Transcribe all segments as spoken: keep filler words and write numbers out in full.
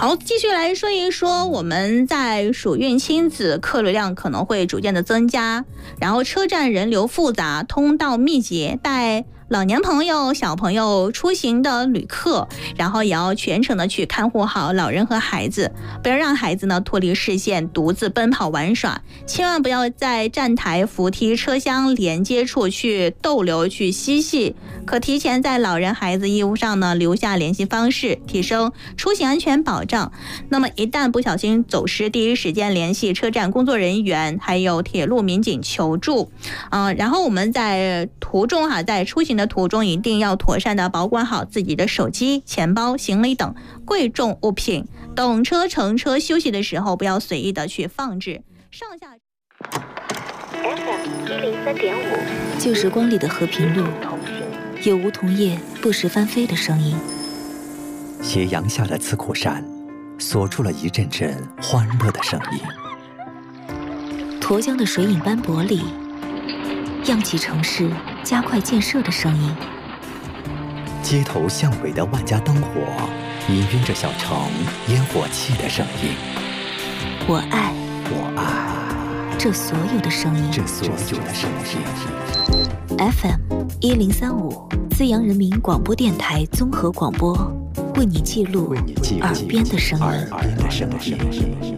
好，继续来说一说我们在暑运亲子客流量可能会逐渐的增加，然后车站人流复杂，通道密集，带老年朋友、小朋友出行的旅客，然后也要全程的去看护好老人和孩子，不要让孩子呢脱离视线，独自奔跑玩耍，千万不要在站台、扶梯、车厢连接处去逗留、去嬉戏，可提前在老人、孩子衣物上呢留下联系方式，提升出行安全保障。那么一旦不小心走失，第一时间联系车站工作人员，还有铁路民警求助。呃，然后我们在途中哈、啊，在出行的途中一定要妥善的保管好自己的手机、钱包、行李等贵重物品。等车、乘车、休息的时候，不要随意的去放置。上下 F M 一零三点五， 旧时光里的和平路，有梧桐叶不时翻飞的声音。 斜阳下的刺库山，锁出了一阵阵欢乐的声音。 沱江的水影斑驳里，漾起城市加快建设的声音。 街头巷尾的万家灯火，氤氲着小城烟火气的声音。 我爱， 我爱这所有的声音， 这所有的声音。 F M 一零三五，资阳人民广播电台综合广播，为你记录耳边的声音。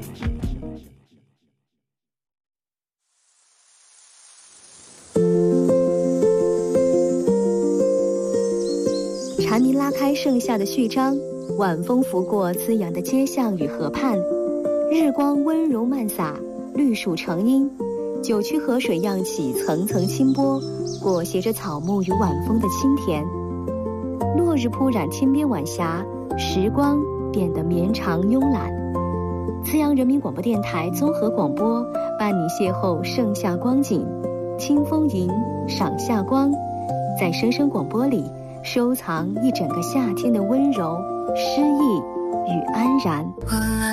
蝉鸣拉开盛夏的序章，晚风拂过滋养的街巷与河畔，日光温柔漫洒，绿树成荫，九曲河水漾起层层清波，裹挟着草木与晚风的清甜。落日铺染天边晚霞，时光变得绵长慵懒。资阳人民广播电台综合广播伴你邂逅盛夏光景，听风吟，赏夏光，在声声广播里收藏一整个夏天的温柔、诗意与安然。